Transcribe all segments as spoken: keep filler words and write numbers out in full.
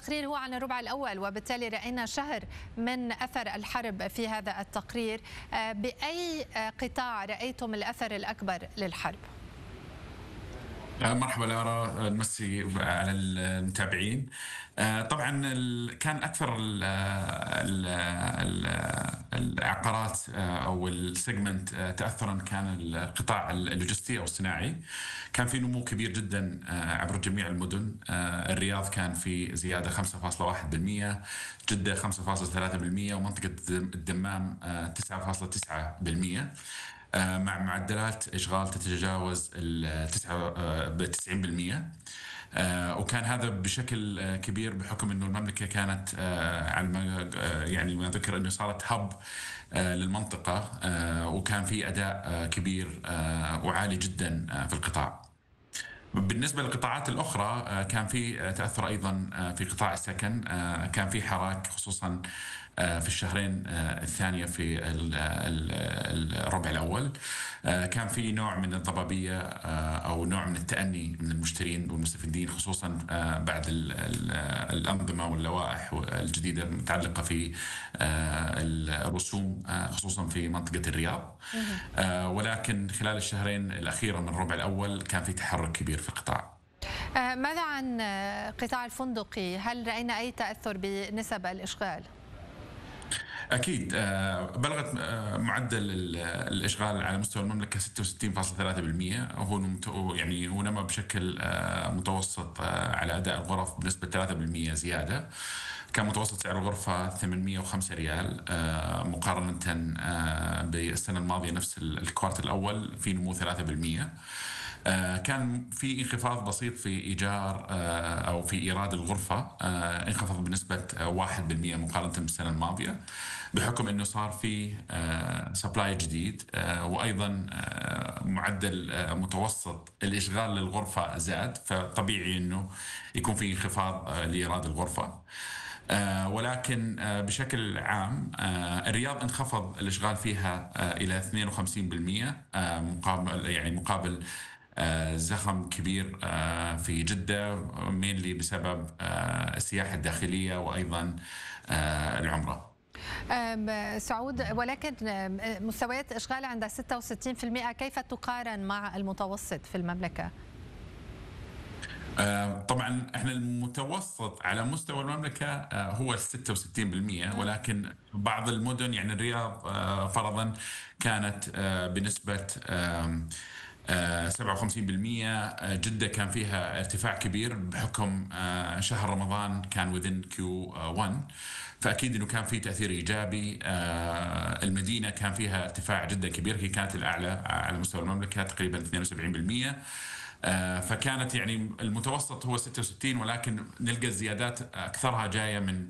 التقرير هو عن الربع الأول، وبالتالي رأينا شهر من أثر الحرب في هذا التقرير. بأي قطاع رأيتم الأثر الأكبر للحرب؟ مرحبا لارا، نمسي على المتابعين. طبعا كان اكثر ال ال ال العقارات او السيجمنت تاثرا كان القطاع اللوجستي او الصناعي. كان في نمو كبير جدا عبر جميع المدن. الرياض كان في زياده خمسة فاصلة واحد بالمئة، جده خمسة فاصلة ثلاثة بالمئة، ومنطقه الدمام تسعة فاصلة تسعة بالمئة، مع معدلات إشغال تتجاوز ال تسعين بالمئة. وكان هذا بشكل كبير بحكم أنه المملكة كانت على ما يعني ما ذكر أنه صارت هب للمنطقة، وكان في أداء كبير وعالي جدا في القطاع. بالنسبة للقطاعات الأخرى كان في تأثر أيضا في قطاع السكن. كان في حراك خصوصا في الشهرين الثانية في الربع الأول. كان في نوع من الضبابية أو نوع من التأني من المشترين والمستفيدين، خصوصا بعد الأنظمة واللوائح الجديدة المتعلقة في الرسوم خصوصا في منطقة الرياض. ولكن خلال الشهرين الأخيرة من الربع الأول كان في تحرك كبير في القطاع. ماذا عن قطاع الفندقي؟ هل رأينا أي تأثر بنسب الإشغال؟ أكيد بلغت معدل الإشغال على مستوى المملكة ستة وستين فاصلة ثلاثة بالمئة، وهو يعني هو نما بشكل متوسط على أداء الغرف بنسبة ثلاثة بالمئة زيادة. كان متوسط سعر الغرفة ثمانمئة وخمسة ريال مقارنة بالسنة الماضية نفس الكوارتر الأول في نمو ثلاثة بالمئة. كان في انخفاض بسيط في إيجار أو في إيراد الغرفة، انخفض بنسبة واحد بالمئة مقارنة بالسنة الماضية بحكم أنه صار في سبلاي جديد، وأيضا معدل متوسط الإشغال للغرفة زاد، فطبيعي أنه يكون في انخفاض لإيراد الغرفة. آه ولكن آه بشكل عام آه الرياض انخفض الإشغال فيها آه إلى اثنين وخمسين بالمئة، آه مقابل يعني مقابل آه زخم كبير آه في جدة، مينلي بسبب آه السياحة الداخلية وأيضا آه العمرة. سعود، ولكن مستويات إشغال عند ستة وستين بالمئة كيف تقارن مع المتوسط في المملكة؟ طبعا احنا المتوسط على مستوى المملكة هو ستة وستين بالمئة، ولكن بعض المدن يعني الرياض فرضا كانت بنسبة سبعة وخمسين بالمئة، جدة كان فيها ارتفاع كبير بحكم شهر رمضان كان within كيو واحد، فأكيد أنه كان في تأثير إيجابي. المدينة كان فيها ارتفاع جدا كبير، هي كانت الأعلى على مستوى المملكة تقريبا اثنين وسبعين بالمئة. فكانت يعني المتوسط هو ستة وستين، ولكن نلقى الزيادات أكثرها جاية من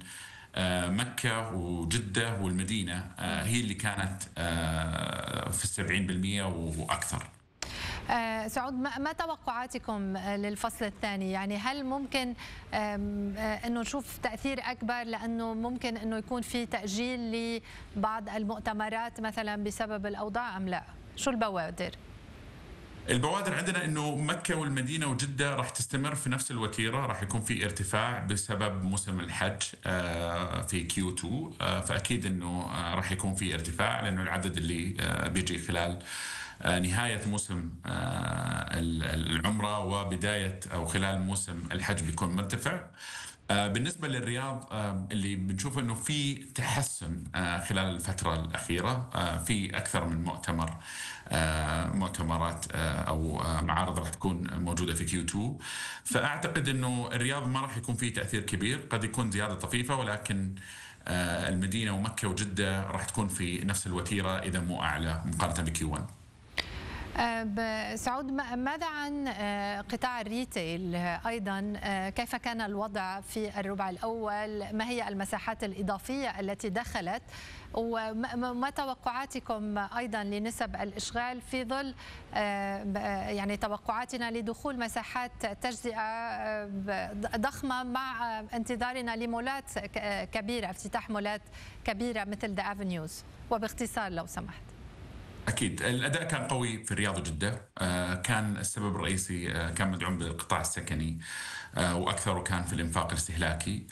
مكة وجدة والمدينة، هي اللي كانت في السبعين بالمئة وأكثر. سعود، ما توقعاتكم للفصل الثاني؟ يعني هل ممكن أنه نشوف تأثير أكبر، لأنه ممكن أنه يكون في تأجيل لبعض المؤتمرات مثلا بسبب الأوضاع أم لا؟ شو البوادر؟ البوادر عندنا انه مكة والمدينة وجدة راح تستمر في نفس الوتيرة، راح يكون في ارتفاع بسبب موسم الحج في كيو اثنين، فاكيد انه راح يكون في ارتفاع لانه العدد اللي بيجي خلال نهاية موسم العمرة وبداية او خلال موسم الحج بيكون مرتفع. بالنسبة للرياض اللي بنشوف انه في تحسن خلال الفترة الأخيرة، في أكثر من مؤتمر مؤتمرات أو معارض راح تكون موجودة في كيو اثنين، فأعتقد انه الرياض ما راح يكون فيه تأثير كبير، قد يكون زيادة طفيفة، ولكن المدينة ومكة وجدة راح تكون في نفس الوتيرة إذا مو أعلى مقارنة بكيو واحد. سعود، ماذا عن قطاع الريتيل أيضا؟ كيف كان الوضع في الربع الأول؟ ما هي المساحات الإضافية التي دخلت؟ وما توقعاتكم أيضا لنسب الإشغال في ظل يعني توقعاتنا لدخول مساحات تجزئة ضخمة مع انتظارنا لمولات كبيرة، افتتاح مولات كبيرة مثل ذا افنيوز؟ وباختصار لو سمحت. أكيد الأداء كان قوي في الرياض وجدة. كان السبب الرئيسي كان مدعوم بالقطاع السكني، وأكثره كان في الإنفاق الاستهلاكي.